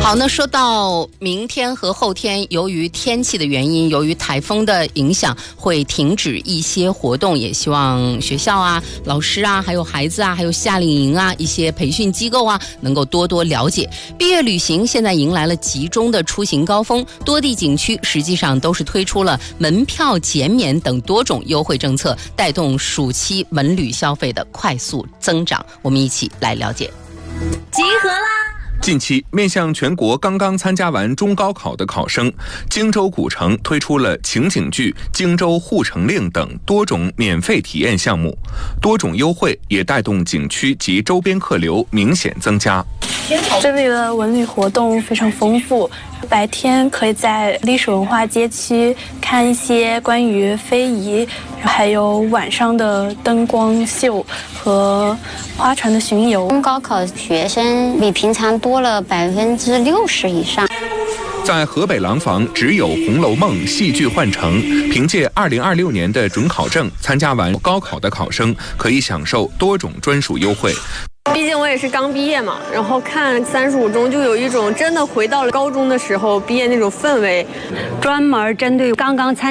好，那说到明天和后天，由于天气的原因，由于台风的影响，会停止一些活动，也希望学校啊、老师啊、还有孩子啊、还有夏令营啊、一些培训机构啊，能够多多了解。毕业旅行现在迎来了集中的出行高峰，多地景区实际上都是推出了门票减免等多种优惠政策，带动暑期文旅消费的快速增长。我们一起来了解。 集合啦！ 近期，面向全国刚刚参加完中高考的考生，荆州古城推出了情景剧、荆州护城令等多种免费体验项目，多种优惠也带动景区及周边客流明显增加。 这里的文旅活动非常丰富，白天可以在历史文化街区看一些关于非遗，还有晚上的灯光秀和花船的巡游。 中高考学生比平常多了60%以上。 在河北廊坊，只有《红楼梦》戏剧换乘，凭借2026年的准考证参加完高考的考生可以享受多种专属优惠。 毕竟我也是刚毕业嘛，然后看35中就有一种真的回到了高中的时候毕业那种氛围。 专门针对刚刚参